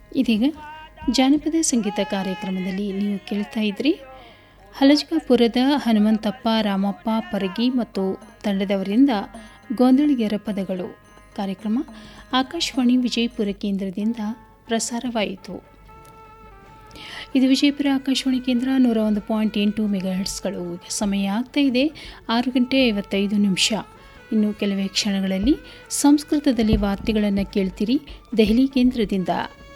ಇದೀಗ ಜಾನಪದ ಸಂಗೀತ ಕಾರ್ಯಕ್ರಮದಲ್ಲಿ ನೀವು ಕೇಳ್ತಾ ಇದ್ರಿ ಹಲಜ್ಕಾಪುರದ ಹನುಮಂತಪ್ಪ ರಾಮಪ್ಪ ಪರಗಿ ಮತ್ತು ತಂಡದವರಿಂದ ಗೋಂದಳಿಗರ ಪದಗಳು. ಕಾರ್ಯಕ್ರಮ ಆಕಾಶವಾಣಿ ವಿಜಯಪುರ ಕೇಂದ್ರದಿಂದ ಪ್ರಸಾರವಾಯಿತು. ಇದು ವಿಜಯಪುರ ಆಕಾಶವಾಣಿ ಕೇಂದ್ರ 101.8 ಮೆಗಾಹರ್ಟ್ಸ್ಗಳು. ಸಮಯ ಆಗ್ತಾ ಇದೆ 6:55. ಇನ್ನು ಕೆಲವೇ ಕ್ಷಣಗಳಲ್ಲಿ ಸಂಸ್ಕೃತದಲ್ಲಿ ವಾರ್ತೆಗಳನ್ನು ಕೇಳ್ತೀರಿ ದೆಹಲಿ ಕೇಂದ್ರದಿಂದ.